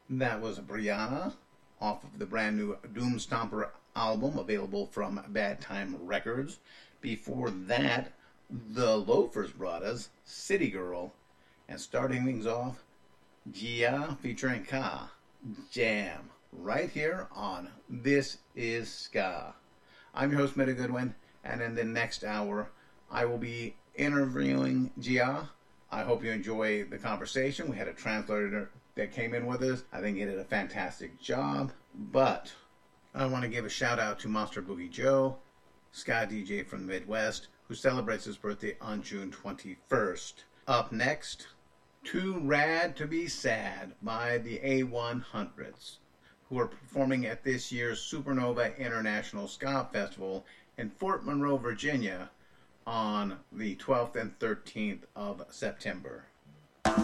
That was Brianna off of the brand new Doom Stomper album available from Bad Time Records. Before that, the Loafers brought us City Girl. And starting things off, Gia featuring Ka, Jam, right here on This Is Ska. I'm your host, Meta Goodwin, and in the next hour, I will be interviewing Gia. I hope you enjoy the conversation. We had a translator that came in with us. I think he did a fantastic job. But I want to give a shout out to Monster Boogie Joe, ska DJ from the Midwest, who celebrates his birthday on June 21st. Up next, Too Rad to Be Sad by the A100s, who are performing at this year's Supernova International Ska Festival in Fort Monroe, Virginia on the 12th and 13th of September.